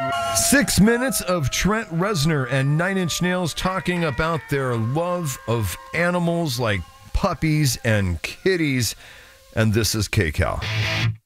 6 minutes of Trent Reznor and Nine Inch Nails talking about their love of animals like puppies and kitties. And this is KCAL.